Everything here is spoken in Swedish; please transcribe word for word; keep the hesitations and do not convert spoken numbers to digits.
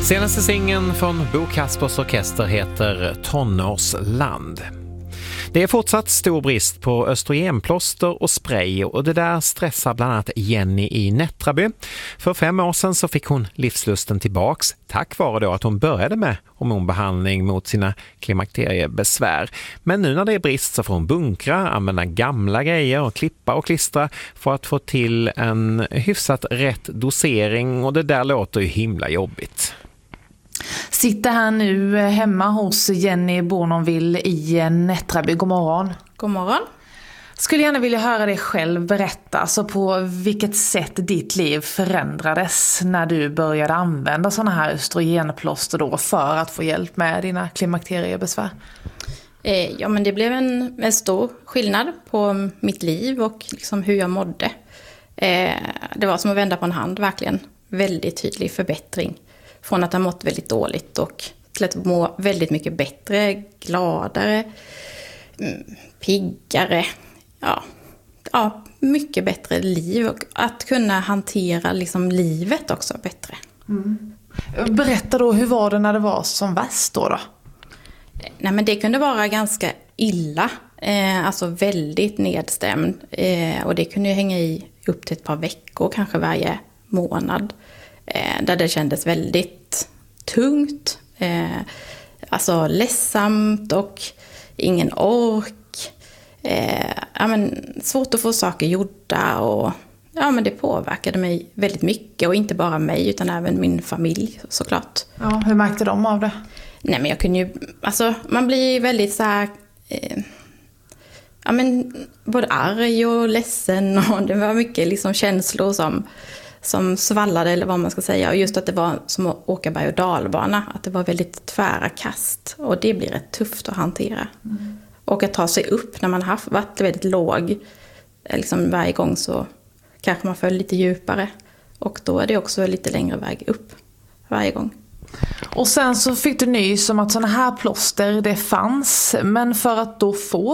Senaste singeln från Bo Kaspers Orkester heter Tonårsland. Det är fortsatt stor brist på östrogenplåster och spray och det där stressar bland annat Jenny i Nättraby. För fem år sedan så fick hon livslusten tillbaks tack vare då att hon började med hormonbehandling mot sina klimakteriebesvär. Men nu när det är brist så får hon bunkra, använda gamla grejer och klippa och klistra för att få till en hyfsat rätt dosering och det där låter ju himla jobbigt. Sitter här nu hemma hos Jenny Bournonville i Nättraby. God morgon. God morgon. Skulle gärna vilja höra dig själv berätta alltså på vilket sätt ditt liv förändrades när du började använda sådana här östrogenplåster då för att få hjälp med dina klimakteriebesvär. Eh, ja, men det blev en, en stor skillnad på mitt liv och liksom hur jag mådde. Eh, det var som att vända på en hand, verkligen. Väldigt tydlig förbättring. Från att ha mått väldigt dåligt och till att må väldigt mycket bättre, gladare, piggare. Ja, ja mycket bättre liv och att kunna hantera liksom livet också bättre. Mm. Berätta då, hur var det när det var som värst då? då? Nej, men det kunde vara ganska illa, eh, alltså väldigt nedstämd. Eh, och det kunde ju hänga i upp till ett par veckor, kanske varje månad. Eh, där det kändes väldigt tungt, eh, alltså ledsamt och ingen ork. Eh, ja, men svårt att få saker gjorda och ja, men det påverkade mig väldigt mycket och inte bara mig utan även min familj såklart. Ja, hur märkte de av det? Nej, men jag kunde ju, alltså man blir väldigt så här, eh, ja men både arg och ledsen och det var mycket liksom känslor som som svallade eller vad man ska säga. Och just att det var som att åka berg- och dalbana. Att det var väldigt tvära kast. Och det blir rätt tufft att hantera. Mm. Och att ta sig upp när man har varit väldigt låg. Liksom varje gång så kanske man föll lite djupare. Och då är det också lite längre väg upp varje gång. Och sen så fick du nys om att såna här plåster det fanns. Men för att då få